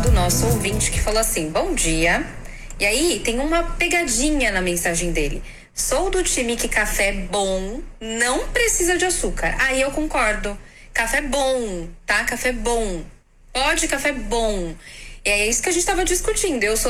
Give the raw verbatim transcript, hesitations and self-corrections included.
Eduardo, nosso ouvinte, que falou assim: bom dia. E aí tem uma pegadinha na mensagem dele. Sou do time que café bom não precisa de açúcar. Aí eu concordo. Café bom, tá? Café bom. Pode café bom. E é isso que a gente tava discutindo. Eu sou